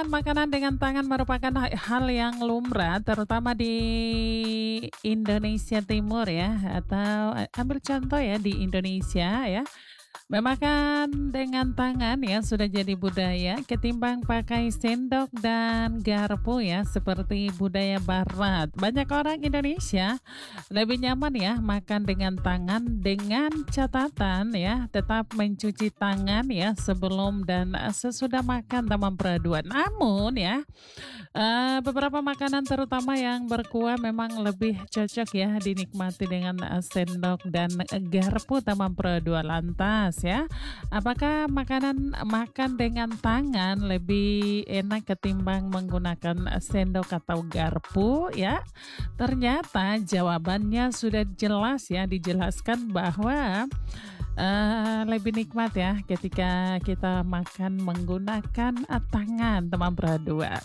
makanan dengan tangan merupakan hal yang lumrah, terutama di Indonesia Timur ya, atau ambil contoh ya di Indonesia ya. Memakan dengan tangan ya sudah jadi budaya ketimbang pakai sendok dan garpu ya seperti budaya barat. Banyak orang Indonesia lebih nyaman ya makan dengan tangan dengan catatan ya tetap mencuci tangan ya sebelum dan sesudah makan tanpa peraduan. Namun ya beberapa makanan terutama yang berkuah memang lebih cocok ya dinikmati dengan sendok dan garpu tanpa peraduan. Lantas ya, apakah makan dengan tangan lebih enak ketimbang menggunakan sendok atau garpu ya? Ternyata jawabannya sudah jelas ya, dijelaskan bahwa lebih nikmat ya ketika kita makan menggunakan tangan teman berdua.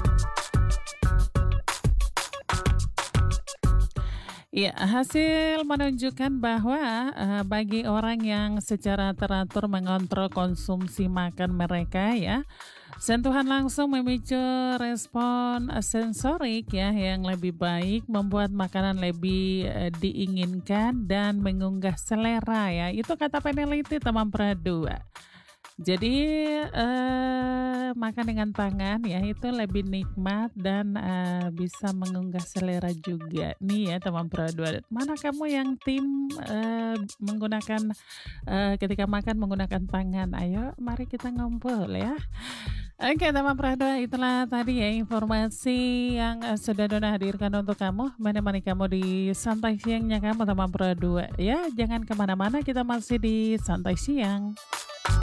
Ya, hasil menunjukkan bahwa bagi orang yang secara teratur mengontrol konsumsi makan mereka ya, sentuhan langsung memicu respon sensorik ya yang lebih baik, membuat makanan lebih diinginkan dan mengunggah selera ya. Itu kata peneliti teman perdua. Jadi makan dengan tangan ya itu lebih nikmat dan bisa mengunggah selera juga nih ya teman perdua. Mana kamu yang tim menggunakan ketika makan menggunakan tangan? Ayo mari kita ngumpul ya. Oke teman perdua, itulah tadi ya informasi yang sudah Dona hadirkan untuk kamu. Menemani kamu di santai siangnya kamu teman perdua ya. Jangan kemana-mana, kita masih di santai siang.